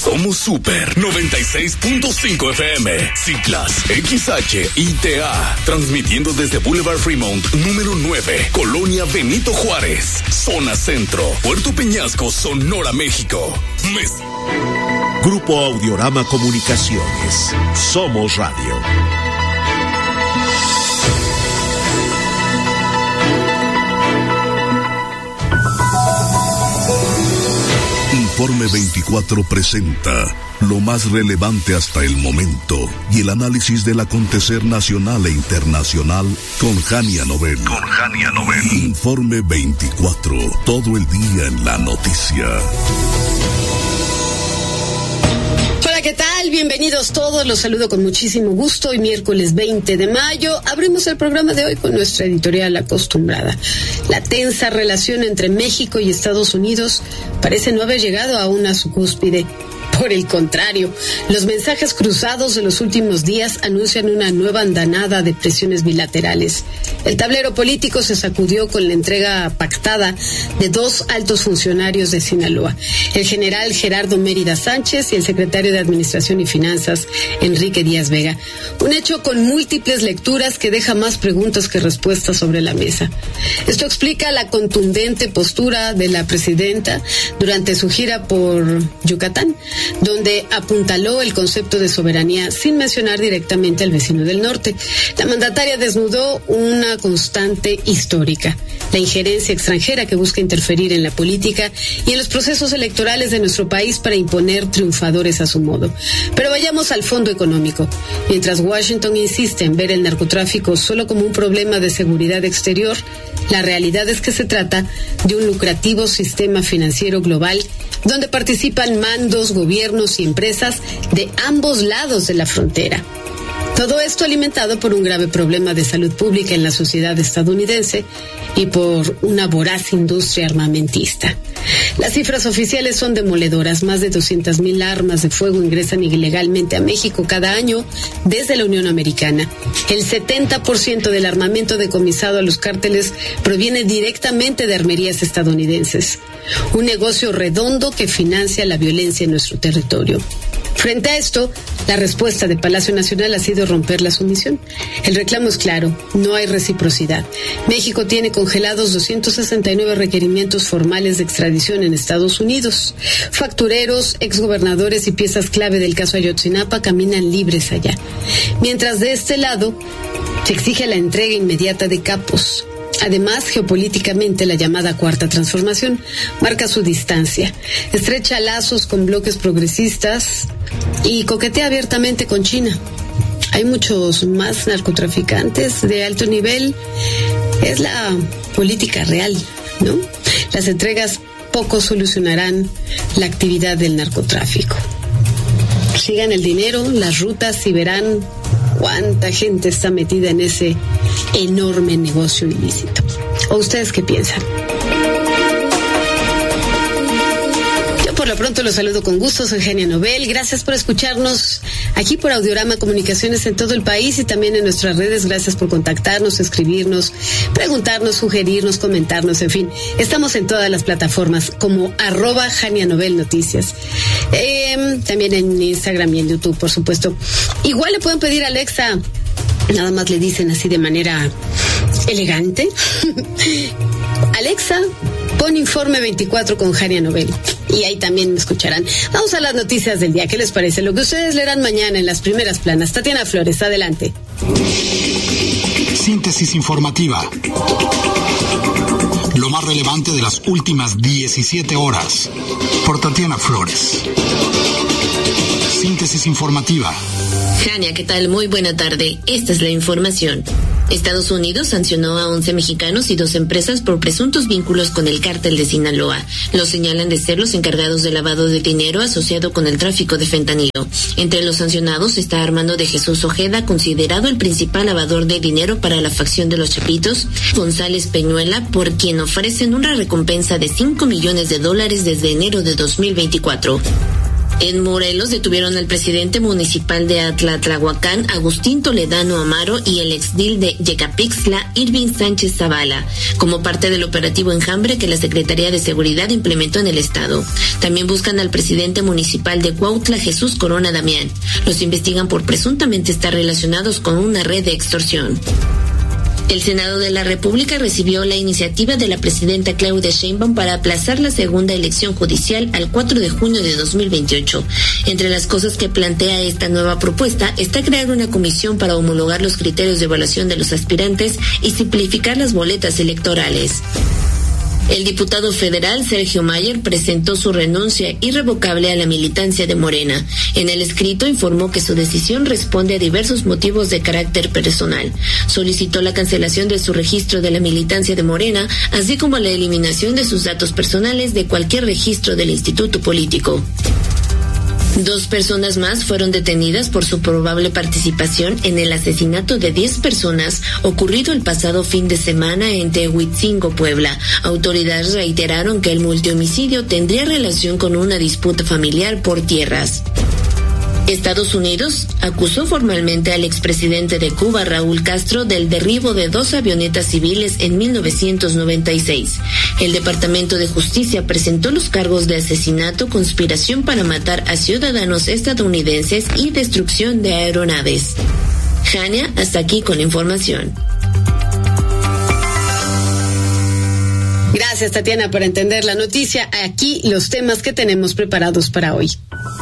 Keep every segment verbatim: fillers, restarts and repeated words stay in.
Somos Super noventa y seis punto cinco F M, Ciclas, X H I T A, transmitiendo desde Boulevard Fremont, número nueve, Colonia Benito Juárez, Zona Centro, Puerto Peñasco, Sonora, México. Mes. Grupo Audiorama Comunicaciones. Somos Radio. Informe veinticuatro presenta lo más relevante hasta el momento y el análisis del acontecer nacional e internacional con Jania Nobel. Con Jania Nobel. Informe veinticuatro, todo el día en la noticia. Hola, ¿qué tal? Bienvenidos todos, los saludo con muchísimo gusto. Hoy miércoles veinte de mayo abrimos el programa de hoy con nuestra editorial acostumbrada. La tensa relación entre México y Estados Unidos parece no haber llegado a una su cúspide. Por el contrario, los mensajes cruzados de los últimos días anuncian una nueva andanada de presiones bilaterales. El tablero político se sacudió con la entrega pactada de dos altos funcionarios de Sinaloa, el general Gerardo Mérida Sánchez y el secretario de Administración y Finanzas, Enrique Díaz Vega. Un hecho con múltiples lecturas que deja más preguntas que respuestas sobre la mesa. Esto explica la contundente postura de la presidenta durante su gira por Yucatán, donde apuntaló el concepto de soberanía sin mencionar directamente al vecino del norte. La mandataria desnudó una constante histórica, la injerencia extranjera que busca interferir en la política y en los procesos electorales de nuestro país para imponer triunfadores a su modo. Pero vayamos al fondo económico. Mientras Washington insiste en ver el narcotráfico solo como un problema de seguridad exterior, la realidad es que se trata de un lucrativo sistema financiero global donde participan mandos, gobiernos y empresas de ambos lados de la frontera. Todo esto alimentado por un grave problema de salud pública en la sociedad estadounidense y por una voraz industria armamentista. Las cifras oficiales son demoledoras. Más de doscientas mil armas de fuego ingresan ilegalmente a México cada año desde la Unión Americana. El setenta por ciento del armamento decomisado a los cárteles proviene directamente de armerías estadounidenses. Un negocio redondo que financia la violencia en nuestro territorio. Frente a esto, la respuesta de Palacio Nacional ha sido romper la sumisión. El reclamo es claro, no hay reciprocidad. México tiene congelados doscientos sesenta y nueve requerimientos formales de extradición en Estados Unidos. Factureros, exgobernadores y piezas clave del caso Ayotzinapa caminan libres allá. Mientras de este lado, se exige la entrega inmediata de capos. Además, geopolíticamente, la llamada Cuarta Transformación marca su distancia, estrecha lazos con bloques progresistas y coquetea abiertamente con China. Hay muchos más narcotraficantes de alto nivel. Es la política real, ¿no? Las entregas poco solucionarán la actividad del narcotráfico. Sigan el dinero, las rutas y verán cuánta gente está metida en ese enorme negocio ilícito. ¿O ustedes qué piensan? Yo por lo pronto los saludo con gusto, soy Jania Nobel. Gracias por escucharnos aquí por Audiorama Comunicaciones en todo el país y también en nuestras redes. Gracias por contactarnos, escribirnos, preguntarnos, sugerirnos, comentarnos, en fin. Estamos en todas las plataformas como arroba Jania Nobel Noticias. Eh, también en Instagram y en YouTube, por supuesto. Igual le pueden pedir a Alexa, nada más le dicen así de manera elegante. Alexa, pon Informe veinticuatro con Jania Nobel. Y ahí también me escucharán. Vamos a las noticias del día. ¿Qué les parece? Lo que ustedes leerán mañana en las primeras planas. Tatiana Flores, adelante. Síntesis informativa. Lo más relevante de las últimas diecisiete horas. Por Tatiana Flores. Síntesis informativa. Jania, ¿qué tal? Muy buena tarde. Esta es la información. Estados Unidos sancionó a once mexicanos y dos empresas por presuntos vínculos con el cártel de Sinaloa. Los señalan de ser los encargados del lavado de dinero asociado con el tráfico de fentanilo. Entre los sancionados está Armando de Jesús Ojeda, considerado el principal lavador de dinero para la facción de los Chapitos, González Peñuela, por quien ofrecen una recompensa de cinco millones de dólares desde enero de dos mil veinticuatro. En Morelos detuvieron al presidente municipal de Atlatlahuacán, Agustín Toledano Amaro, y el exdil de Yecapixtla, Irving Sánchez Zavala, como parte del operativo Enjambre que la Secretaría de Seguridad implementó en el estado. También buscan al presidente municipal de Cuautla, Jesús Corona Damián. Los investigan por presuntamente estar relacionados con una red de extorsión. El Senado de la República recibió la iniciativa de la presidenta Claudia Sheinbaum para aplazar la segunda elección judicial al cuatro de junio de dos mil veintiocho. Entre las cosas que plantea esta nueva propuesta está crear una comisión para homologar los criterios de evaluación de los aspirantes y simplificar las boletas electorales. El diputado federal Sergio Mayer presentó su renuncia irrevocable a la militancia de Morena. En el escrito informó que su decisión responde a diversos motivos de carácter personal. Solicitó la cancelación de su registro de la militancia de Morena, así como la eliminación de sus datos personales de cualquier registro del instituto político. Dos personas más fueron detenidas por su probable participación en el asesinato de diez personas ocurrido el pasado fin de semana en Tehuitzingo, Puebla. Autoridades reiteraron que el multihomicidio tendría relación con una disputa familiar por tierras. Estados Unidos acusó formalmente al expresidente de Cuba, Raúl Castro, del derribo de dos avionetas civiles en mil novecientos noventa y seis. El Departamento de Justicia presentó los cargos de asesinato, conspiración para matar a ciudadanos estadounidenses y destrucción de aeronaves. Jania, hasta aquí con la información. Gracias, Tatiana, por entender la noticia. Aquí los temas que tenemos preparados para hoy.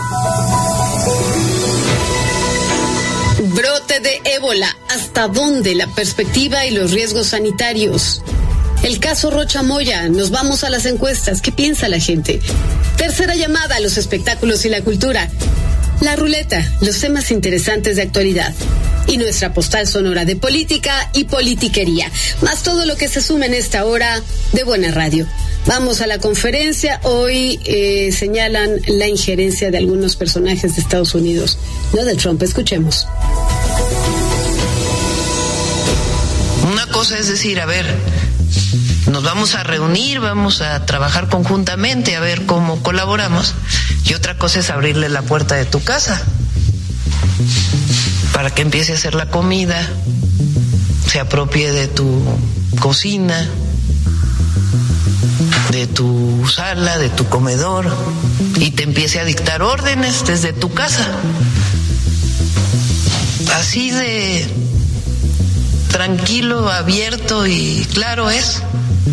Brote de ébola. ¿Hasta dónde la perspectiva y los riesgos sanitarios? El caso Rocha Moya. Nos vamos a las encuestas. ¿Qué piensa la gente? Tercera llamada a los espectáculos y la cultura. La ruleta. Los temas interesantes de actualidad. Y nuestra postal sonora de política y politiquería. Más todo lo que se suma en esta hora de Buena Radio. Vamos a la conferencia. Hoy eh, señalan la injerencia de algunos personajes de Estados Unidos, no de Trump. Escuchemos. Una cosa es decir, a ver, nos vamos a reunir, vamos a trabajar conjuntamente, a ver cómo colaboramos. Y otra cosa es abrirle la puerta de tu casa para que empiece a hacer la comida, se apropie de tu cocina, de tu sala, de tu comedor, y te empiece a dictar órdenes desde tu casa. Así de tranquilo, abierto y claro es.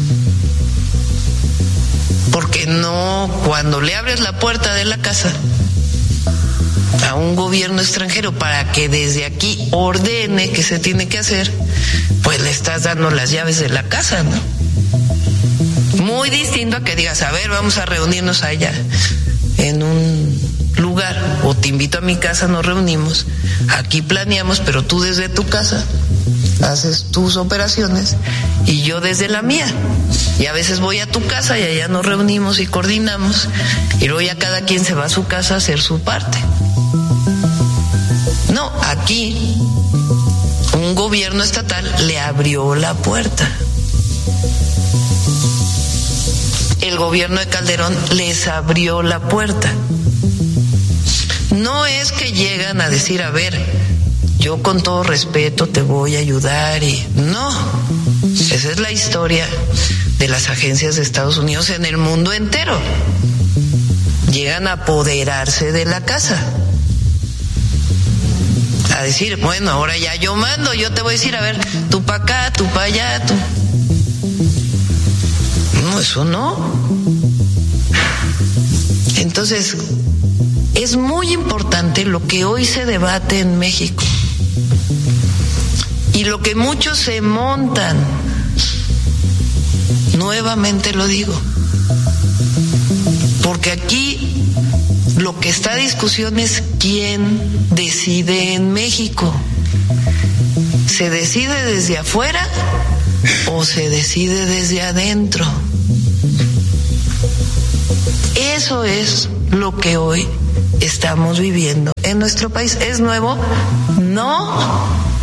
Porque no, cuando le abres la puerta de la casa a un gobierno extranjero para que desde aquí ordene qué se tiene que hacer, pues le estás dando las llaves de la casa, ¿no? Muy distinto a que digas, a ver, vamos a reunirnos allá en un lugar, o te invito a mi casa, nos reunimos, aquí planeamos, pero tú desde tu casa haces tus operaciones y yo desde la mía. Y a veces voy a tu casa y allá nos reunimos y coordinamos, y luego ya cada quien se va a su casa a hacer su parte. No, aquí un gobierno estatal le abrió la puerta. El gobierno de Calderón les abrió la puerta. No es que llegan a decir, a ver, yo con todo respeto te voy a ayudar y no. Esa es la historia de las agencias de Estados Unidos en el mundo entero. Llegan a apoderarse de la casa. A decir, bueno, ahora ya yo mando, yo te voy a decir, a ver, tú pa' acá, tú pa' allá, tú. No, eso no. Entonces, es muy importante lo que hoy se debate en México. Y lo que muchos se montan, nuevamente lo digo, porque aquí lo que está a discusión es quién decide en México. ¿Se decide desde afuera o se decide desde adentro? Eso es lo que hoy estamos viviendo en nuestro país. ¿Es nuevo? No.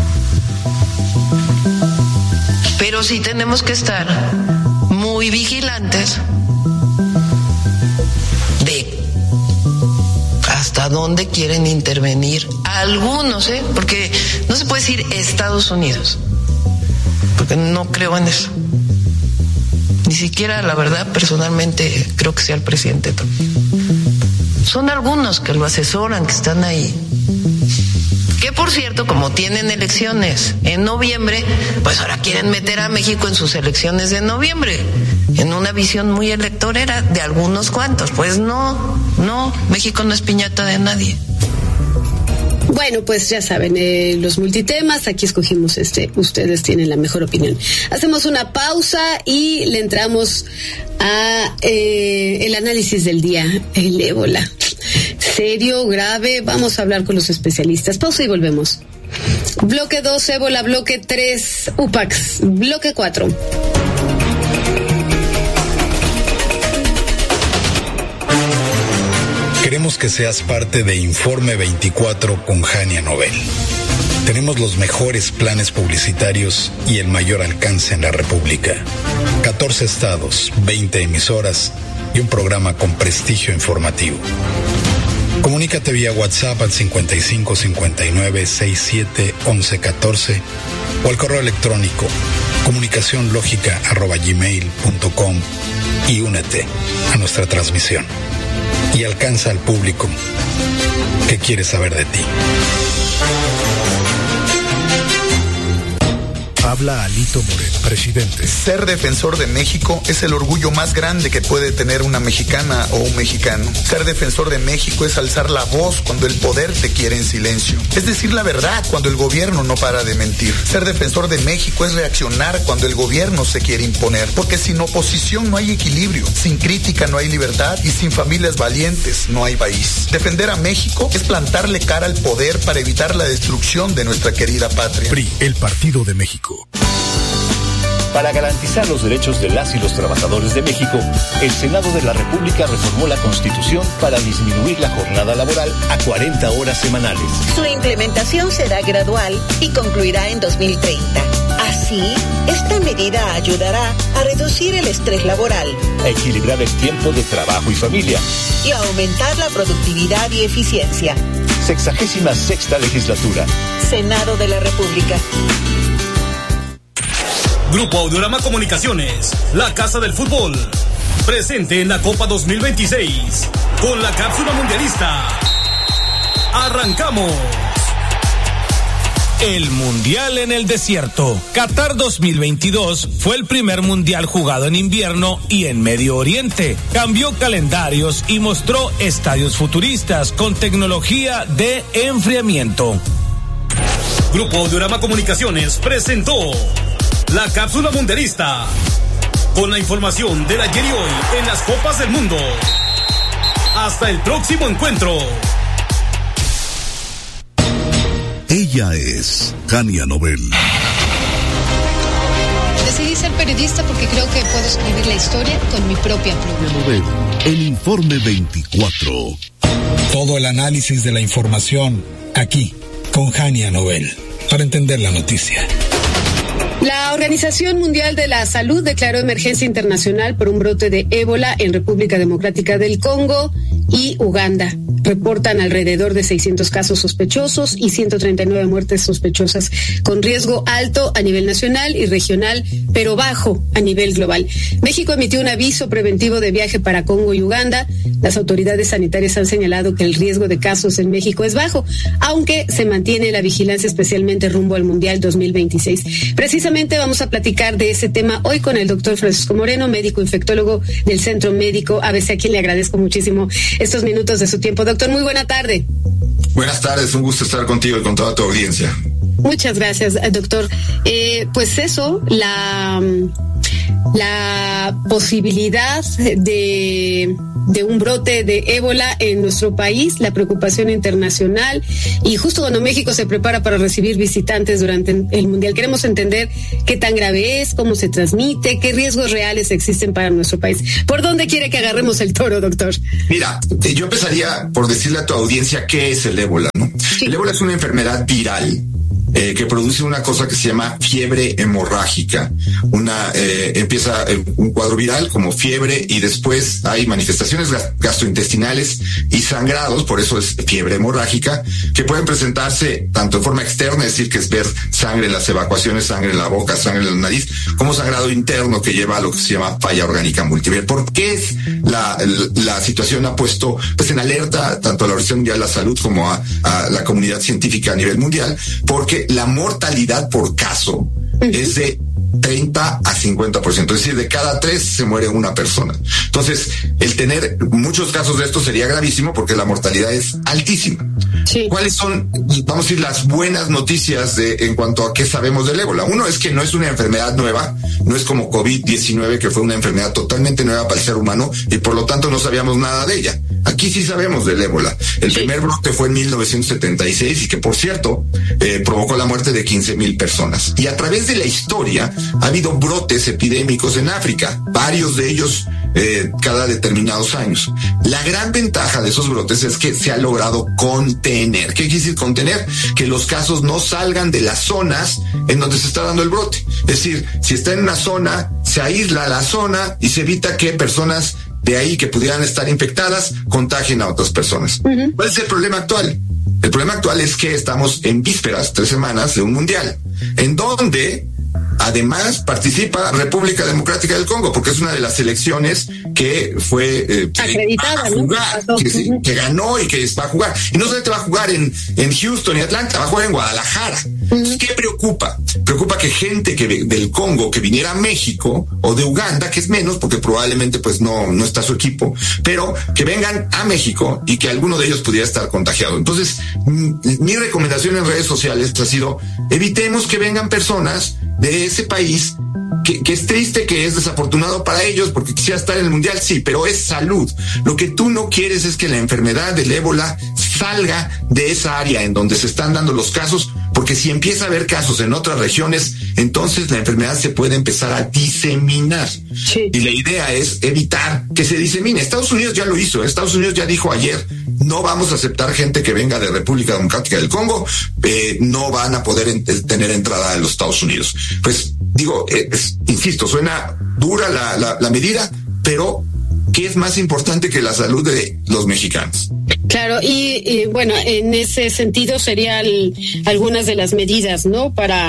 Pero sí tenemos que estar muy vigilantes de hasta dónde quieren intervenir algunos, ¿eh? Porque no se puede decir Estados Unidos, porque no creo en eso. Ni siquiera, la verdad, personalmente creo que sea el presidente Trump. Son algunos que lo asesoran, que están ahí. Que por cierto, como tienen elecciones en noviembre, pues ahora quieren meter a México en sus elecciones de noviembre, en una visión muy electorera de algunos cuantos. Pues no, no, México no es piñata de nadie. Bueno, pues ya saben, eh, los multitemas, aquí escogimos este, ustedes tienen la mejor opinión. Hacemos una pausa y le entramos a eh, el análisis del día, el ébola. Serio, grave, vamos a hablar con los especialistas. Pausa y volvemos. Bloque dos, ébola, bloque tres, UPAX, bloque cuatro. Queremos que seas parte de Informe veinticuatro con Jania Nobel. Tenemos los mejores planes publicitarios y el mayor alcance en la República. catorce estados, veinte emisoras y un programa con prestigio informativo. Comunícate vía WhatsApp al cincuenta y cinco cincuenta y nueve sesenta y siete once catorce o al correo electrónico comunicacionlógica arroba gmail punto com y únete a nuestra transmisión. Y alcanza al público que quiere saber de ti. Habla Alito Moreno, presidente. Ser defensor de México es el orgullo más grande que puede tener una mexicana o un mexicano. Ser defensor de México es alzar la voz cuando el poder te quiere en silencio. Es decir la verdad cuando el gobierno no para de mentir. Ser defensor de México es reaccionar cuando el gobierno se quiere imponer. Porque sin oposición no hay equilibrio, sin crítica no hay libertad y sin familias valientes no hay país. Defender a México es plantarle cara al poder para evitar la destrucción de nuestra querida patria. P R I, el Partido de México. Para garantizar los derechos de las y los trabajadores de México, el Senado de la República reformó la Constitución para disminuir la jornada laboral a cuarenta horas semanales. Su implementación será gradual y concluirá en dos mil treinta. Así, esta medida ayudará a reducir el estrés laboral, a equilibrar el tiempo de trabajo y familia y a aumentar la productividad y eficiencia. Sexagésima sexta legislatura. Senado de la República. Grupo Audiorama Comunicaciones, la Casa del Fútbol, presente en la Copa dos mil veintiséis, con la cápsula mundialista. ¡Arrancamos! El Mundial en el Desierto. Qatar dos mil veintidós fue el primer mundial jugado en invierno y en Medio Oriente. Cambió calendarios y mostró estadios futuristas con tecnología de enfriamiento. Grupo Audiorama Comunicaciones presentó la cápsula mundialista, con la información del ayer y hoy en las Copas del Mundo. Hasta el próximo encuentro. Ella es Jania Nobel. Decidí ser periodista porque creo que puedo escribir la historia con mi propia pluma. Nobel, el Informe veinticuatro. Todo el análisis de la información aquí, con Jania Nobel, para entender la noticia. La Organización Mundial de la Salud declaró emergencia internacional por un brote de ébola en República Democrática del Congo y Uganda. Reportan alrededor de seiscientos casos sospechosos y ciento treinta y nueve muertes sospechosas, con riesgo alto a nivel nacional y regional, pero bajo a nivel global. México emitió un aviso preventivo de viaje para Congo y Uganda. Las autoridades sanitarias han señalado que el riesgo de casos en México es bajo, aunque se mantiene la vigilancia especialmente rumbo al Mundial dos mil veintiséis. Precisamente vamos a platicar de ese tema hoy con el doctor Francisco Moreno, médico infectólogo del Centro Médico A B C, a quien le agradezco muchísimo estos minutos de su tiempo. Doctor, muy buena tarde. Buenas tardes, un gusto estar contigo y con toda tu audiencia. Muchas gracias, doctor. Eh, pues eso, la, la posibilidad de, de un brote de ébola en nuestro país, la preocupación internacional, y justo cuando México se prepara para recibir visitantes durante el Mundial, queremos entender qué tan grave es, cómo se transmite, qué riesgos reales existen para nuestro país. ¿Por dónde quiere que agarremos el toro, doctor? Mira, yo empezaría por decirle a tu audiencia qué es el ébola, ¿no? Sí. El ébola es una enfermedad viral eh, que produce una cosa que se llama fiebre hemorrágica. Una eh, empieza eh, un cuadro viral como fiebre y después hay manifestaciones gastrointestinales y sangrados, por eso es fiebre hemorrágica, que pueden presentarse tanto en forma externa, es decir, que es ver sangre en las evacuaciones, sangre en la boca, sangre en la nariz, como sangrado interno que lleva a lo que se llama falla orgánica múltiple. ¿Por qué es la, la situación ha puesto pues en alerta tanto a la Organización Mundial de la Salud como a, a la comunidad científica a nivel mundial? Porque la mortalidad por caso es de treinta a cincuenta por ciento, es decir, de cada tres se muere una persona. Entonces, el tener muchos casos de esto sería gravísimo porque la mortalidad es altísima. Sí. ¿Cuáles son, vamos a decir, las buenas noticias de, en cuanto a qué sabemos del ébola? Uno es que no es una enfermedad nueva, no es como COVID diecinueve, que fue una enfermedad totalmente nueva para el ser humano y por lo tanto no sabíamos nada de ella. Aquí sí sabemos del ébola. El sí. primer brote fue en mil novecientos setenta y seis y que, por cierto, eh, provocó la muerte de quince mil personas. Y a través de la historia ha habido brotes epidémicos en África, varios de ellos eh, cada determinados años. La gran ventaja de esos brotes es que se ha logrado contener. ¿Qué quiere decir contener? Que los casos no salgan de las zonas en donde se está dando el brote. Es decir, si está en una zona, se aísla la zona y se evita que personas de ahí que pudieran estar infectadas contagien a otras personas. Uh-huh. ¿Cuál es el problema actual? El problema actual es que estamos en vísperas, tres semanas de un mundial, en donde además participa República Democrática del Congo, porque es una de las selecciones que fue eh, acreditada, a jugar, ¿no? que, sí, que ganó y que va a jugar. Y no solamente va a jugar en, en Houston y Atlanta, va a jugar en Guadalajara. Uh-huh. ¿Qué preocupa? Preocupa que gente que del Congo que viniera a México o de Uganda, que es menos, porque probablemente pues no, no está su equipo, pero que vengan a México y que alguno de ellos pudiera estar contagiado. Entonces, mi, mi recomendación en redes sociales ha sido, evitemos que vengan personas de ese país que, que es triste, que es desafortunado para ellos porque quisiera estar en el mundial, sí, pero es salud. Lo que tú no quieres es que la enfermedad del ébola salga de esa área en donde se están dando los casos, porque si empieza a haber casos en otras regiones, entonces la enfermedad se puede empezar a diseminar. Sí. Y la idea es evitar que se disemine. Estados Unidos ya lo hizo. Estados Unidos ya dijo ayer, no vamos a aceptar gente que venga de República Democrática del Congo, eh, no van a poder en, tener entrada a los Estados Unidos. Pues digo, eh, es, insisto, suena dura la, la, la medida, pero ¿qué es más importante que la salud de los mexicanos? Claro, y, y bueno, en ese sentido serían algunas de las medidas, ¿no? Para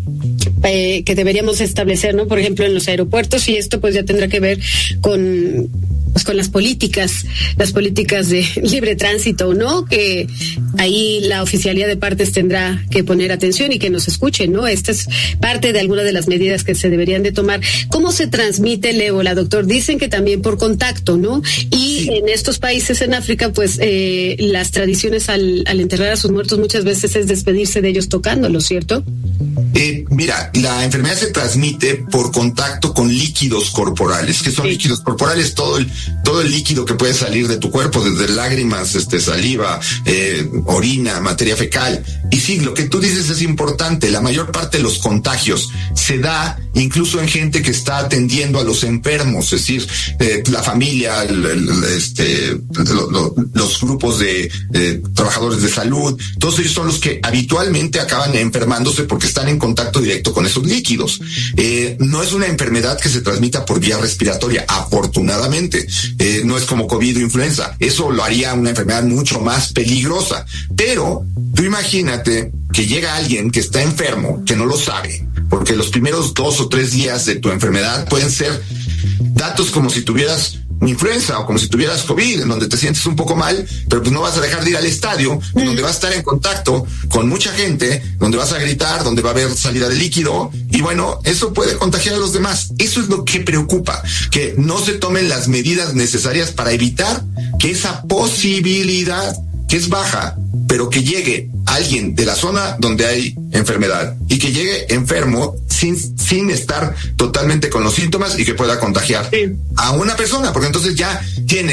eh, que deberíamos establecer, ¿no? Por ejemplo, en los aeropuertos, y esto pues ya tendrá que ver con pues con las políticas, las políticas de libre tránsito, ¿no? Que ahí la oficialía de partes tendrá que poner atención y que nos escuche, ¿no? Esta es parte de alguna de las medidas que se deberían de tomar. ¿Cómo se transmite el ébola, doctor? Dicen que también por contacto, ¿no? Y sí. En estos países en África, pues eh, las tradiciones al, al enterrar a sus muertos muchas veces es despedirse de ellos tocándolos, ¿cierto? Eh, mira, la enfermedad se transmite por contacto con líquidos corporales. ¿Qué son sí. líquidos corporales? Todo el, todo el líquido que puede salir de tu cuerpo, desde lágrimas, este, saliva, eh, orina, materia fecal. Y sí, lo que tú dices es importante. La mayor parte de los contagios se da incluso en gente que está atendiendo a los enfermos, es decir, eh, la familia, el, el, este, lo, lo, los grupos de eh, trabajadores de salud. Todos ellos son los que habitualmente acaban enfermándose porque están en contacto directo con esos líquidos. Eh, no es una enfermedad que se transmita por vía respiratoria, afortunadamente. Eh, no es como COVID o influenza. Eso lo haría una enfermedad mucho más peligrosa. Pero tú imagínate que llega alguien que está enfermo, que no lo sabe, porque los primeros dos o tres días de tu enfermedad pueden ser datos como si tuvieras influenza o como si tuvieras COVID, en donde te sientes un poco mal, pero pues no vas a dejar de ir al estadio, en donde vas a estar en contacto con mucha gente, donde vas a gritar, donde va a haber salida de líquido, y bueno, eso puede contagiar a los demás. Eso es lo que preocupa, que no se tomen las medidas necesarias para evitar que esa posibilidad, que es baja, pero que llegue alguien de la zona donde hay enfermedad y que llegue enfermo sin, sin estar totalmente con los síntomas y que pueda contagiar sí. a una persona, porque entonces ya tienes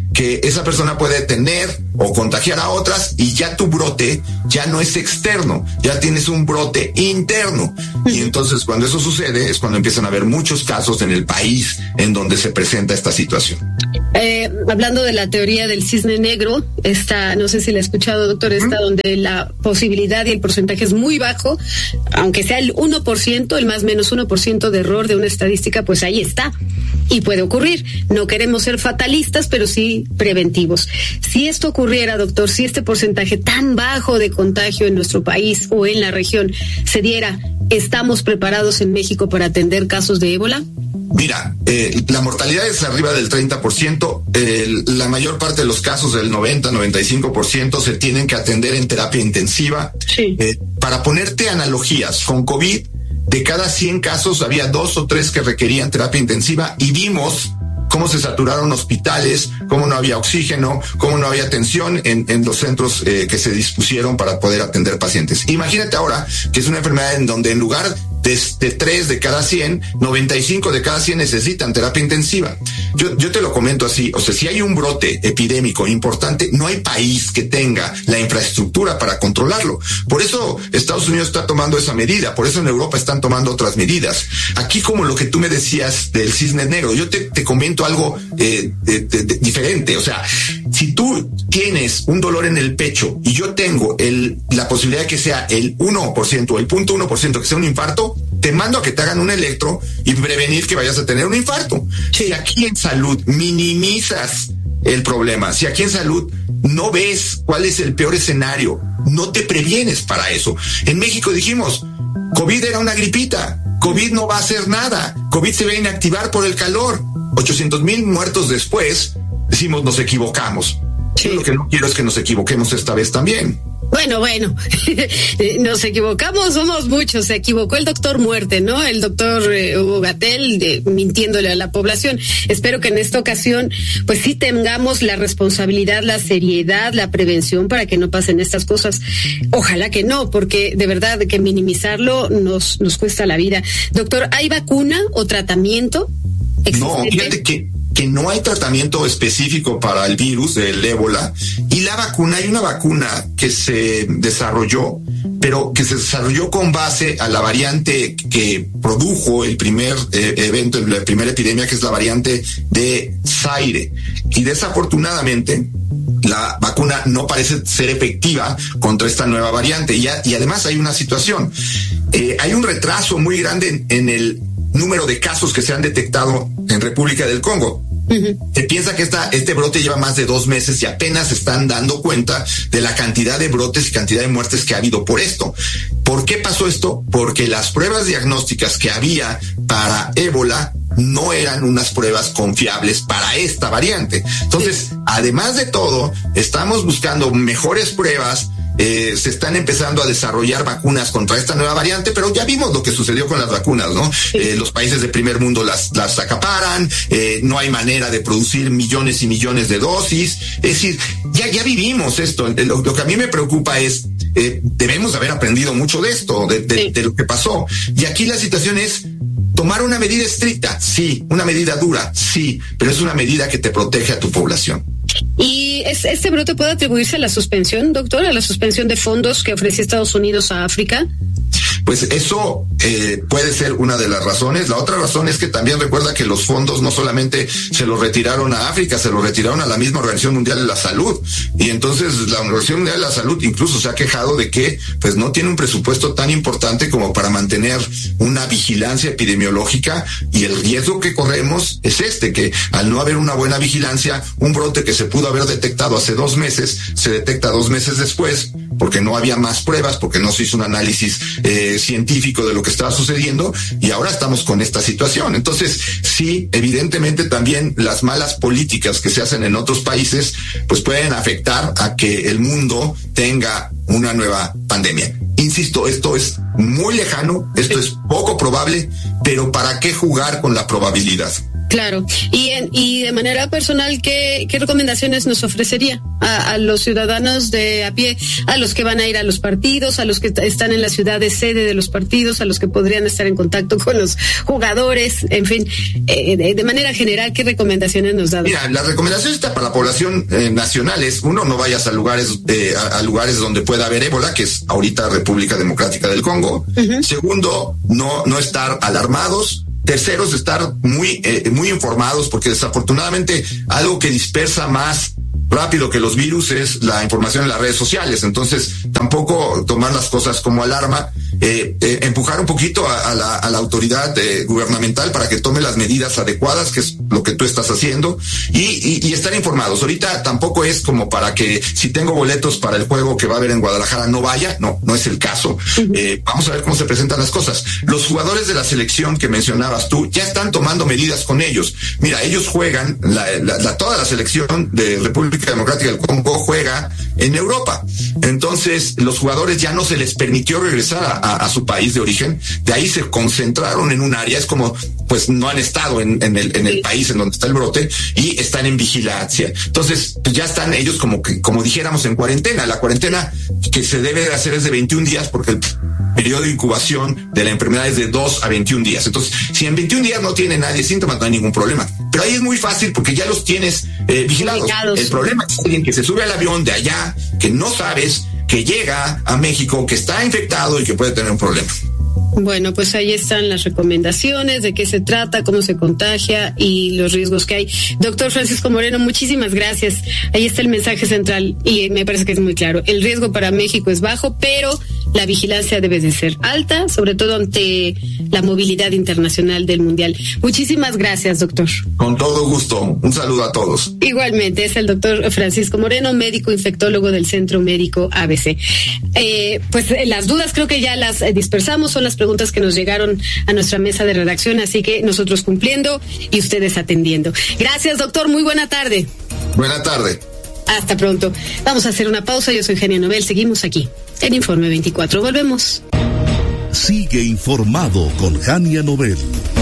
que esa persona puede tener o contagiar a otras y ya tu brote ya no es externo, ya tienes un brote interno. Y entonces cuando eso sucede es cuando empiezan a haber muchos casos en el país en donde se presenta esta situación. Eh, hablando de la teoría del cisne negro, esta, no sé si la he escuchado, doctor, esta ¿Mm? donde la posibilidad y el porcentaje es muy bajo, aunque sea el uno por ciento, el más menos uno por ciento de error de una estadística, pues ahí está. Y puede ocurrir. No queremos ser fatalistas, pero sí preventivos. Si esto ocurriera, doctor, si este porcentaje tan bajo de contagio en nuestro país o en la región se diera, ¿estamos preparados en México para atender casos de ébola? Mira, eh, la mortalidad es arriba del treinta por ciento, eh, la mayor parte de los casos, del noventa, noventa y cinco por ciento, se tienen que atender en terapia intensiva. Sí. Eh, para ponerte analogías, con COVID, de cada cien casos había dos o tres que requerían terapia intensiva y vimos cómo se saturaron hospitales, cómo no había oxígeno, cómo no había atención en, en los centros eh, que se dispusieron para poder atender pacientes. Imagínate ahora que es una enfermedad en donde en lugar de, de tres de cada cien, noventa y cinco de cada cien necesitan terapia intensiva. Yo, yo te lo comento así, o sea, si hay un brote epidémico importante, no hay país que tenga la infraestructura para controlarlo. Por eso Estados Unidos está tomando esa medida, por eso en Europa están tomando otras medidas. Aquí, como lo que tú me decías del cisne negro, yo te, te comento algo eh, de, de, de, diferente. O sea, si tú tienes un dolor en el pecho y yo tengo el, la posibilidad de que sea el uno por ciento o el punto uno por ciento que sea un infarto, te mando a que te hagan un electro y prevenir que vayas a tener un infarto. Si aquí en salud minimizas el problema, si aquí en salud no ves cuál es el peor escenario, no te previenes para eso. En México dijimos, COVID era una gripita, COVID no va a hacer nada, COVID se va a inactivar por el calor. ochocientos mil muertos después, decimos nos equivocamos. Sí. Yo lo que no quiero es que nos equivoquemos esta vez también. Bueno, bueno, nos equivocamos, somos muchos. Se equivocó el doctor Muerte, ¿no? El doctor eh, Hugo Gatell, de, mintiéndole a la población. Espero que en esta ocasión, pues sí tengamos la responsabilidad, la seriedad, la prevención para que no pasen estas cosas. Ojalá que no, porque de verdad que minimizarlo nos, nos cuesta la vida. Doctor, ¿hay vacuna o tratamiento existente? No, fíjate que que no hay tratamiento específico para el virus del ébola, y la vacuna, hay una vacuna que se desarrolló, pero que se desarrolló con base a la variante que produjo el primer eh, evento, la primera epidemia, que es la variante de Zaire, y desafortunadamente la vacuna no parece ser efectiva contra esta nueva variante, y, a, y además hay una situación, eh, hay un retraso muy grande en, en el número de casos que se han detectado en República del Congo. Uh-huh. Se piensa que esta, este brote lleva más de dos meses y apenas se están dando cuenta de la cantidad de brotes y cantidad de muertes que ha habido por esto. ¿Por qué pasó esto? Porque las pruebas diagnósticas que había para ébola no eran unas pruebas confiables para esta variante. Entonces, sí. Además de todo, estamos buscando mejores pruebas. Eh, se están empezando a desarrollar vacunas contra esta nueva variante, pero ya vimos lo que sucedió con las vacunas, ¿no? Eh, los países de primer mundo las, las acaparan, eh, no hay manera de producir millones y millones de dosis. Es decir, ya, ya vivimos esto. Lo, lo que a mí me preocupa es, eh, debemos haber aprendido mucho de esto, de, de, sí. de lo que pasó. Y aquí la situación es tomar una medida estricta, sí, una medida dura, sí, pero es una medida que te protege a tu población. ¿Y es, este brote puede atribuirse a la suspensión, doctor, a la suspensión de fondos que ofrecía Estados Unidos a África? Pues eso eh, puede ser una de las razones. La otra razón es que también recuerda que los fondos no solamente se los retiraron a África, se los retiraron a la misma Organización Mundial de la Salud. Y entonces la Organización Mundial de la Salud incluso se ha quejado de que pues no tiene un presupuesto tan importante como para mantener una vigilancia epidemiológica, y el riesgo que corremos es este, que al no haber una buena vigilancia, un brote que se pudo haber detectado hace dos meses, se detecta dos meses después, porque no había más pruebas, porque no se hizo un análisis eh, científico de lo que estaba sucediendo, y ahora estamos con esta situación. Entonces, sí, evidentemente también las malas políticas que se hacen en otros países, pues pueden afectar a que el mundo tenga una nueva pandemia. Insisto, esto es muy lejano, esto es poco probable, pero ¿para qué jugar con la probabilidad? Claro. Y en, y de manera personal, ¿qué, qué recomendaciones nos ofrecería a, a los ciudadanos de a pie, a los que van a ir a los partidos, a los que están en la ciudad de sede de los partidos, a los que podrían estar en contacto con los jugadores, en fin, eh, de, de manera general, qué recomendaciones nos da? Mira, la recomendación está para la población eh, nacional es, uno, no vayas a lugares eh, a, a lugares donde pueda haber ébola, que es ahorita República Democrática del Congo. Uh-huh. Segundo, no no estar alarmados. Terceros, estar muy eh, muy informados, porque desafortunadamente algo que dispersa más rápido que los virus es la información en las redes sociales. Entonces, tampoco tomar las cosas como alarma, eh, eh, empujar un poquito a, a, la, a la autoridad eh, gubernamental para que tome las medidas adecuadas, que es lo que tú estás haciendo, y, y, y estar informados. Ahorita tampoco es como para que si tengo boletos para el juego que va a haber en Guadalajara no vaya, no, no es el caso. Eh, vamos a ver cómo se presentan las cosas. Los jugadores de la selección que mencionabas tú ya están tomando medidas con ellos. Mira, ellos juegan, la, la, la, toda la selección de República Democrática del Congo juega en Europa. Entonces, los jugadores ya no se les permitió regresar a, a, a su país de origen. De ahí se concentraron en un área. Es como, pues, no han estado en, en, el, en el país en donde está el brote y están en vigilancia. Entonces, pues ya están ellos como que, como dijéramos, en cuarentena. La cuarentena que se debe de hacer es de veintiún días, porque el periodo de incubación de la enfermedad es de dos a veintiún días. Entonces, si en veintiún días no tiene nadie síntomas, no hay ningún problema. Pero ahí es muy fácil porque ya los tienes eh, vigilados. vigilados. El problema es alguien que se sube al avión de allá, que no sabes, que llega a México, que está infectado y que puede tener un problema. Bueno, pues ahí están las recomendaciones, de qué se trata, cómo se contagia y los riesgos que hay. Doctor Francisco Moreno, muchísimas gracias. Ahí está el mensaje central y me parece que es muy claro. El riesgo para México es bajo, pero la vigilancia debe de ser alta, sobre todo ante la movilidad internacional del Mundial. Muchísimas gracias, doctor. Con todo gusto. Un saludo a todos. Igualmente, es el doctor Francisco Moreno, médico infectólogo del Centro Médico A B C. Eh, pues las dudas creo que ya las dispersamos, son las preguntas que nos llegaron a nuestra mesa de redacción, así que nosotros cumpliendo y ustedes atendiendo. Gracias, doctor. Muy buena tarde. Buena tarde. Hasta pronto. Vamos a hacer una pausa. Yo soy Jania Nobel. Seguimos aquí en Informe veinticuatro. Volvemos. Sigue informado con Jania Nobel.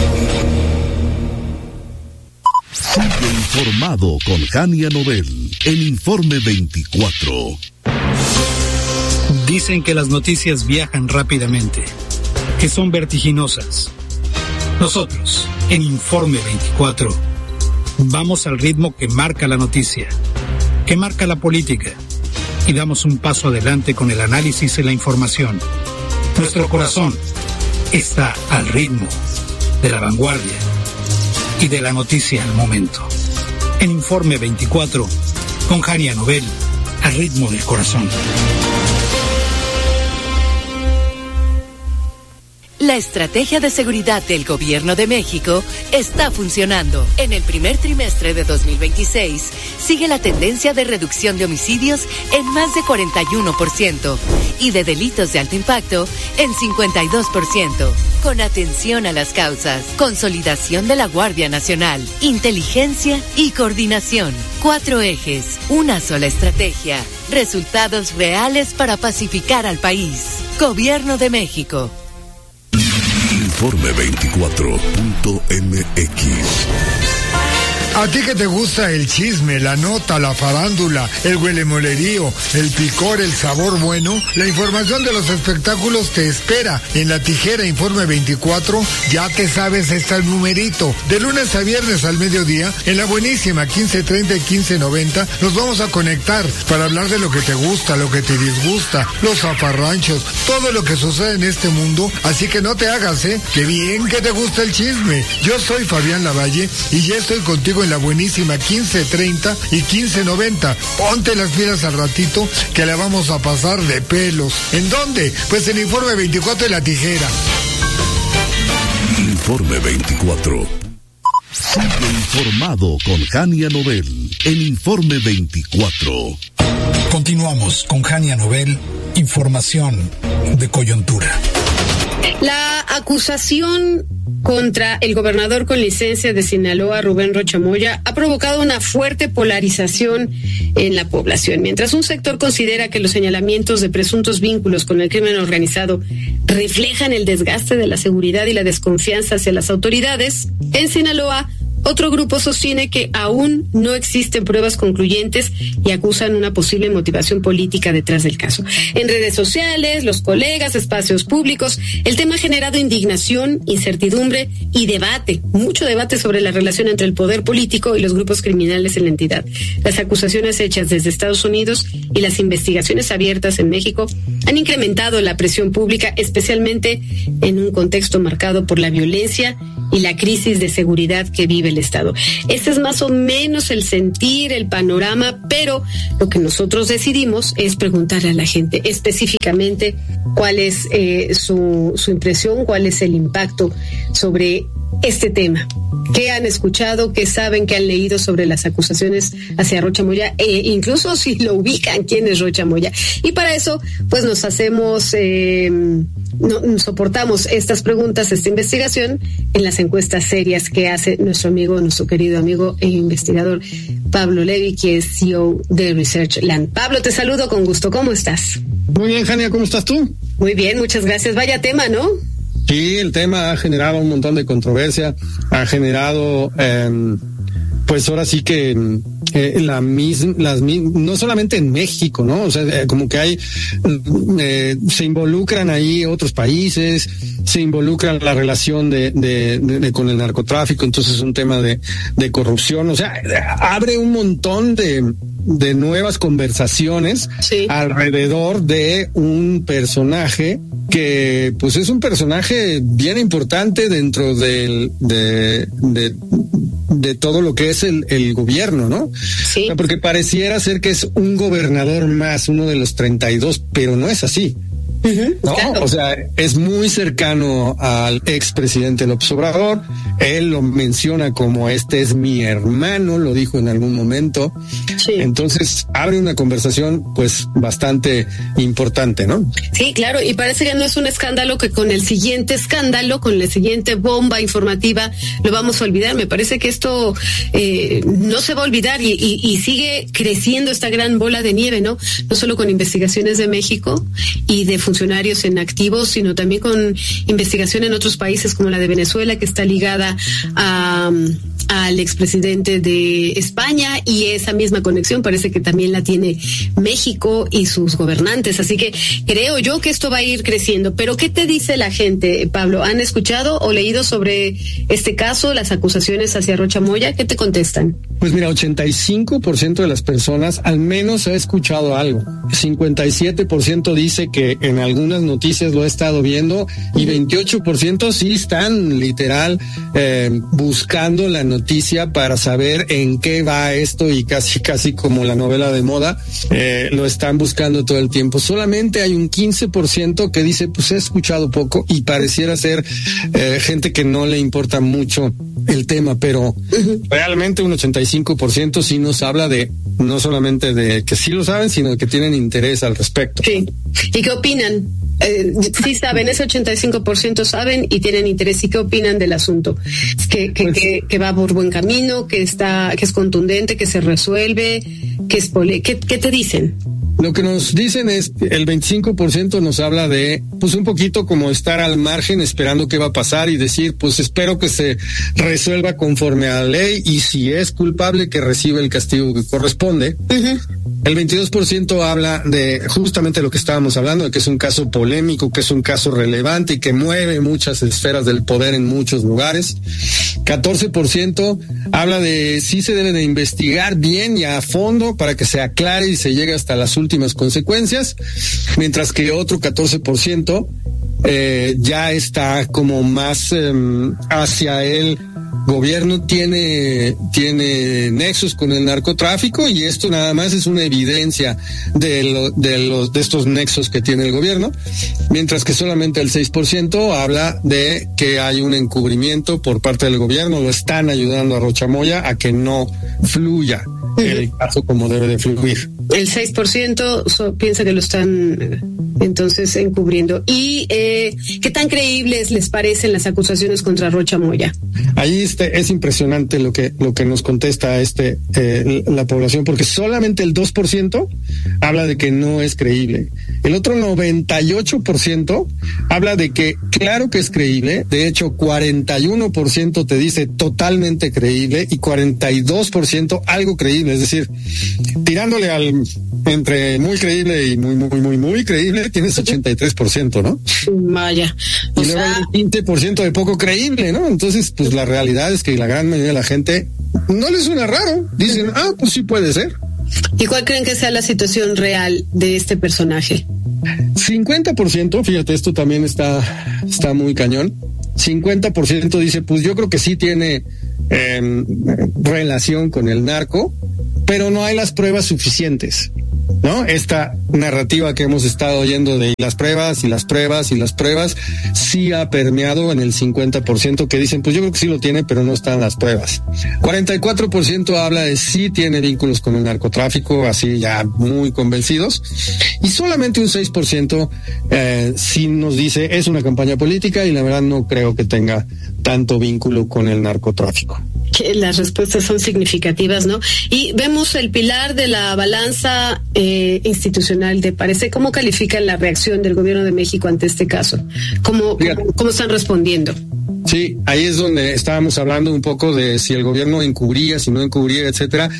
Sigue informado con Jania Nobel en Informe veinticuatro. Dicen que las noticias viajan rápidamente, que son vertiginosas. Nosotros, en Informe veinticuatro, vamos al ritmo que marca la noticia, que marca la política, y damos un paso adelante con el análisis y la información. Nuestro corazón está al ritmo de la vanguardia y de la noticia al momento. En Informe veinticuatro, con Jania Nobel, al ritmo del corazón. La estrategia de seguridad del Gobierno de México está funcionando. En el primer trimestre de dos mil veintiséis, sigue la tendencia de reducción de homicidios en más de cuarenta y uno por ciento y de delitos de alto impacto en cincuenta y dos por ciento. Con atención a las causas, consolidación de la Guardia Nacional, inteligencia y coordinación. Cuatro ejes, una sola estrategia, resultados reales para pacificar al país. Gobierno de México. Informe veinticuatro punto m x. A ti que te gusta el chisme, la nota, la farándula, el huelemolerío, el picor, el sabor bueno, la información de los espectáculos te espera en La Tijera Informe veinticuatro. Ya te sabes, está el numerito. De lunes a viernes al mediodía, en la buenísima quince treinta y quince noventa, nos vamos a conectar para hablar de lo que te gusta, lo que te disgusta, los zafarranchos, todo lo que sucede en este mundo. Así que no te hagas, ¿eh? ¡Qué bien que te gusta el chisme! Yo soy Fabián Lavalle y ya estoy contigo en la buenísima quince treinta y quince noventa. Ponte las pilas al ratito que la vamos a pasar de pelos. ¿En dónde? Pues en Informe veinticuatro de La Tijera. Informe veinticuatro. Sigue informado con Jania Nobel en Informe veinticuatro. Continuamos con Jania Nobel, información de coyuntura. La acusación contra el gobernador con licencia de Sinaloa, Rubén Rocha Moya, ha provocado una fuerte polarización en la población. Mientras un sector considera que los señalamientos de presuntos vínculos con el crimen organizado reflejan el desgaste de la seguridad y la desconfianza hacia las autoridades, en Sinaloa Otro grupo sostiene que aún no existen pruebas concluyentes y acusan una posible motivación política detrás del caso. En redes sociales, los colegas, espacios públicos, el tema ha generado indignación, incertidumbre y debate, mucho debate sobre la relación entre el poder político y los grupos criminales en la entidad. Las acusaciones hechas desde Estados Unidos y las investigaciones abiertas en México han incrementado la presión pública, especialmente en un contexto marcado por la violencia y la crisis de seguridad que vive el Estado. Este es más o menos el sentir, el panorama, pero lo que nosotros decidimos es preguntarle a la gente específicamente cuál es eh, su, su impresión, cuál es el impacto sobre este tema. ¿Qué han escuchado? ¿Qué saben? ¿Qué han leído sobre las acusaciones hacia Rocha Moya? E incluso si lo ubican, ¿quién es Rocha Moya? Y para eso, pues nos hacemos, eh, no, soportamos estas preguntas, esta investigación en las encuestas serias que hace nuestro amigo, nuestro querido amigo e investigador Pablo Levy, que es C E O de Researchland. Pablo, te saludo con gusto. ¿Cómo estás? Muy bien, Jania, ¿cómo estás tú? Muy bien, muchas gracias. Vaya tema, ¿no? Sí, el tema ha generado un montón de controversia, ha generado, eh, pues ahora sí que eh, la misma, las no solamente en México, ¿no? O sea, eh, como que hay, eh, se involucran ahí otros países, se involucra la relación de, de, de, de con el narcotráfico, entonces es un tema de, de corrupción, o sea, abre un montón de de nuevas conversaciones sí. alrededor de un personaje que pues es un personaje bien importante dentro del, de, de, de todo lo que es el, el gobierno, ¿no? Sí. O sea, porque pareciera ser que es un gobernador más, uno de los treinta y dos, pero no es así. Uh-huh, no, claro. O sea, es muy cercano al expresidente López Obrador. Él lo menciona como este es mi hermano, lo dijo en algún momento. Sí. Entonces abre una conversación pues bastante importante, ¿no? Sí, claro, y parece que no es un escándalo que con el siguiente escándalo, con la siguiente bomba informativa lo vamos a olvidar. Me parece que esto eh, no se va a olvidar y, y, y sigue creciendo esta gran bola de nieve, ¿no? No solo con investigaciones de México y de funcionarios en activo, sino también con investigación en otros países como la de Venezuela, que está ligada a, al expresidente de España, y esa misma conexión parece que también la tiene México y sus gobernantes. Así que creo yo que esto va a ir creciendo. Pero ¿qué te dice la gente, Pablo? ¿Han escuchado o leído sobre este caso, las acusaciones hacia Rocha Moya? ¿Qué te contestan? Pues mira, ochenta y cinco por ciento de las personas al menos ha escuchado algo. cincuenta y siete por ciento dice que en algunas noticias lo he estado viendo y veintiocho por ciento sí están literal eh, buscando la noticia para saber en qué va esto, y casi casi como la novela de moda, eh, lo están buscando todo el tiempo. Solamente hay un quince por ciento que dice pues he escuchado poco, y pareciera ser eh, gente que no le importa mucho el tema, pero uh-huh. realmente un ochenta y cinco por ciento sí nos habla de, no solamente de que sí lo saben, sino que tienen interés al respecto. Sí. ¿Y qué opinan? Eh, sí saben, ese ochenta y cinco por ciento saben y tienen interés. ¿Y qué opinan del asunto? Que, que, pues, que, que va por buen camino, que está, que es contundente, que se resuelve, que es pole... ¿Qué, qué te dicen? Lo que nos dicen es, el veinticinco por ciento nos habla de, pues un poquito como estar al margen esperando qué va a pasar y decir, pues espero que se resuelva conforme a la ley, y si es culpable que reciba el castigo que corresponde. Uh-huh. El veintidós por ciento habla de justamente lo que estábamos hablando, de que es un caso polémico, que es un caso relevante y que mueve muchas esferas del poder en muchos lugares. catorce por ciento habla de si se debe de investigar bien y a fondo para que se aclare y se llegue hasta las últimas consecuencias, mientras que otro catorce por ciento eh, ya está como más eh, hacia el gobierno tiene tiene nexos con el narcotráfico, y esto nada más es una evidencia de lo, de los de estos nexos que tiene el gobierno, mientras que solamente el seis por ciento habla de que hay un encubrimiento por parte del gobierno, lo están ayudando a Rocha Moya a que no fluya el caso como debe de fluir. El seis por ciento so, piensa que lo están entonces encubriendo. ¿Y eh, qué tan creíbles les parecen las acusaciones contra Rocha Moya? Ahí este, es impresionante lo que lo que nos contesta este eh, la población, porque solamente el dos por ciento habla de que no es creíble. El otro noventa y ocho por ciento habla de que claro que es creíble. De hecho, cuarenta y uno por ciento te dice totalmente creíble y cuarenta y dos por ciento algo creíble. Es decir, tirándole al entre muy creíble y muy, muy, muy, muy creíble, tienes ochenta y tres por ciento, ¿no? Vaya. Y luego hay un quince por ciento de poco creíble, ¿no? Entonces, pues la realidad es que la gran mayoría de la gente no les suena raro. Dicen, ah, pues sí puede ser. ¿Y cuál creen que sea la situación real de este personaje? cincuenta por ciento, fíjate, esto también está, está muy cañón. cincuenta por ciento dice, pues yo creo que sí tiene eh, relación con el narco, pero no hay las pruebas suficientes, ¿no? Esta narrativa que hemos estado oyendo de las pruebas y las pruebas y las pruebas sí ha permeado en el cincuenta por ciento que dicen, pues yo creo que sí lo tiene, pero no están las pruebas. cuarenta y cuatro por ciento habla de sí tiene vínculos con el narcotráfico, así ya muy convencidos, y solamente un seis por ciento eh, sí nos dice es una campaña política y la verdad no creo que tenga tanto vínculo con el narcotráfico. Que las respuestas son significativas, ¿no? Y vemos el pilar de la balanza eh, institucional, ¿te parece? ¿Cómo califican la reacción del gobierno de México ante este caso? ¿Cómo, cómo, cómo están respondiendo? Sí, ahí es donde estábamos hablando un poco de si el gobierno encubría, si no encubría, etcétera.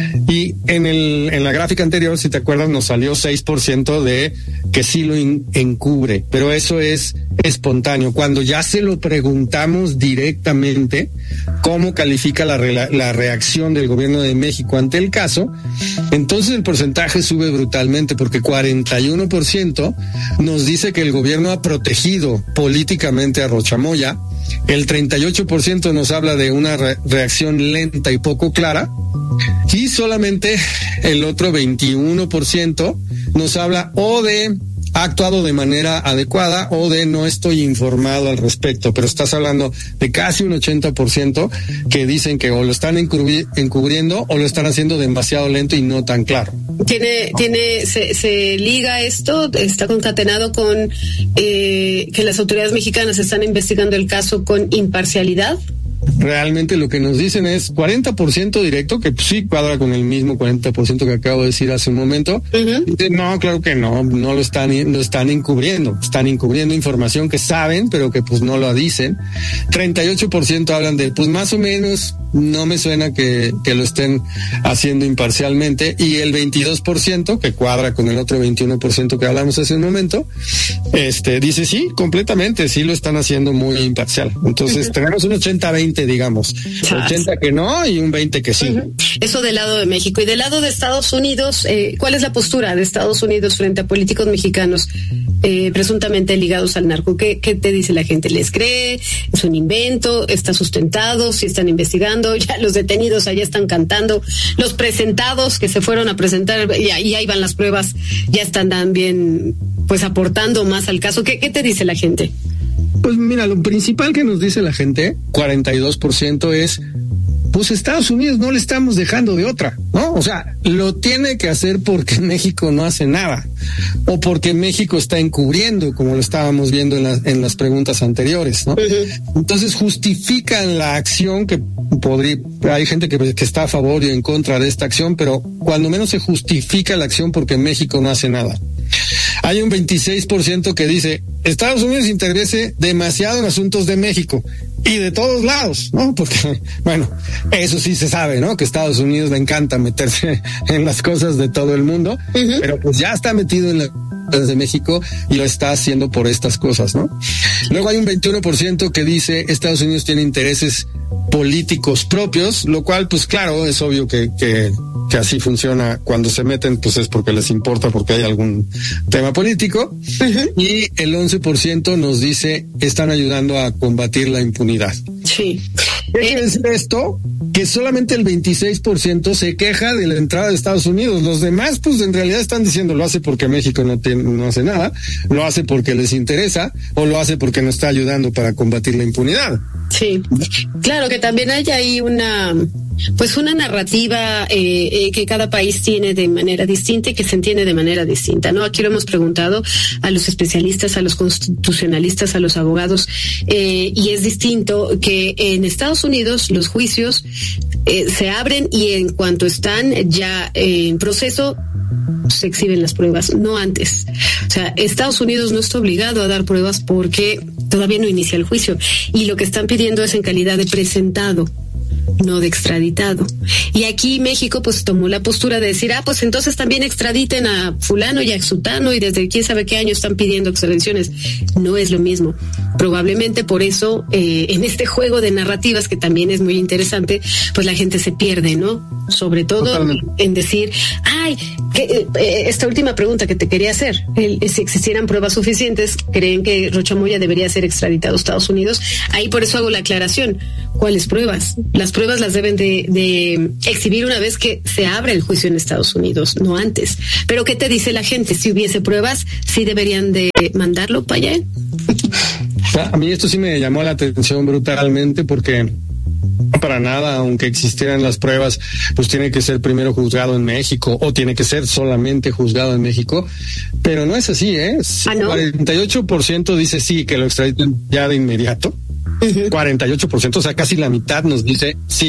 Y en el en la gráfica anterior, si te acuerdas, nos salió seis por ciento de que sí lo in, encubre, pero eso es espontáneo. Cuando ya se lo preguntamos directamente, cómo califica la, la, la reacción del gobierno de México ante el caso, entonces el porcentaje sube brutalmente, porque cuarenta y uno por ciento nos dice que el gobierno ha protegido políticamente a Rocha Moya. El treinta y ocho por ciento nos habla de una re- reacción lenta y poco clara, y solamente el otro veintiuno por ciento nos habla o de ha actuado de manera adecuada o de no estoy informado al respecto, pero estás hablando de casi un ochenta por ciento que dicen que o lo están encubri- encubriendo o lo están haciendo demasiado lento y no tan claro. Tiene, tiene, se, se liga esto, está concatenado con eh, que las autoridades mexicanas están investigando el caso con imparcialidad. Realmente lo que nos dicen es cuarenta por ciento directo, que pues, sí cuadra con el mismo cuarenta por ciento que acabo de decir hace un momento. Uh-huh. Dicen, no, claro que no, no lo están, lo están encubriendo, están encubriendo información que saben, pero que pues no lo dicen. treinta y ocho por ciento hablan de, pues más o menos, no me suena que, que lo estén haciendo imparcialmente, y el veintidós por ciento, que cuadra con el otro veintiuno por ciento que hablamos hace un momento, este, dice sí, completamente, sí lo están haciendo muy imparcial. Entonces, uh-huh. tenemos un ochenta veinte, digamos, ochenta que no y un veinte que sí. Uh-huh. Eso del lado de México. Y del lado de Estados Unidos, eh, ¿cuál es la postura de Estados Unidos frente a políticos mexicanos eh, presuntamente ligados al narco? ¿Qué, qué te dice la gente? ¿Les cree? ¿Es un invento? ¿Está sustentado? ¿Si están investigando? Ya los detenidos allá están cantando. Los presentados que se fueron a presentar, y ahí, ahí van las pruebas, ya están también pues aportando más al caso. ¿Qué, qué te dice la gente? Pues mira, lo principal que nos dice la gente, cuarenta y dos por ciento, es pues Estados Unidos no le estamos dejando de otra, ¿no? O sea, lo tiene que hacer porque México no hace nada, o porque México está encubriendo, como lo estábamos viendo en, la, en las preguntas anteriores, ¿no? Uh-huh. Entonces justifican la acción, que podría, hay gente que, que está a favor y en contra de esta acción, pero cuando menos se justifica la acción porque México no hace nada. Hay un veintiséis por ciento que dice, Estados Unidos interviene demasiado en asuntos de México y de todos lados, ¿no? Porque, bueno, eso sí se sabe, ¿no? Que a Estados Unidos le encanta meterse en las cosas de todo el mundo, uh-huh. pero pues ya está metido en la de México y lo está haciendo por estas cosas, ¿no? Luego hay un veintiuno por ciento que dice Estados Unidos tiene intereses políticos propios, lo cual, pues claro, es obvio que, que, que así funciona. Cuando se meten, pues es porque les importa, porque hay algún tema político. Uh-huh. Y el once por ciento nos dice están ayudando a combatir la impunidad. Sí. ¿Qué quiere decir esto? Que solamente el veintiséis por ciento se queja de la entrada de Estados Unidos. Los demás, pues en realidad están diciendo lo hace porque México no, tiene, no hace nada, lo hace porque les interesa o lo hace porque no está ayudando para combatir la impunidad. Sí, claro que también hay ahí una, pues una narrativa eh, eh, que cada país tiene de manera distinta y que se entiende de manera distinta, ¿no? Aquí lo hemos preguntado a los especialistas, a los constitucionalistas, a los abogados, eh, y es distinto que en Estados Unidos los juicios eh, se abren y en cuanto están ya en proceso se exhiben las pruebas, no antes. O sea, Estados Unidos no está obligado a dar pruebas porque todavía no inicia el juicio y lo que están pidiendo es en calidad de presentado, no de extraditado. Y aquí México pues tomó la postura de decir, ah, pues entonces también extraditen a fulano y a sutano y desde quién sabe qué año están pidiendo extradiciones. No es lo mismo. Probablemente por eso eh, en este juego de narrativas que también es muy interesante, pues la gente se pierde, ¿no? Sobre todo Totalmente. En decir, ay, que, eh, esta última pregunta que te quería hacer, el, si existieran pruebas suficientes, ¿creen que Rocha Moya debería ser extraditado a Estados Unidos? Ahí por eso hago la aclaración. ¿Cuáles pruebas? Las pruebas las deben de, de exhibir una vez que se abra el juicio en Estados Unidos, no antes. Pero ¿qué te dice la gente? Si hubiese pruebas, ¿sí deberían de mandarlo para allá? A mí esto sí me llamó la atención brutalmente porque para nada, aunque existieran las pruebas, pues tiene que ser primero juzgado en México o tiene que ser solamente juzgado en México, pero no es así, ¿eh? ¿Ah, no? cuarenta y ocho por ciento dice sí, que lo extraditan ya de inmediato. Uh-huh. cuarenta y ocho por ciento, o sea, casi la mitad nos dice sí,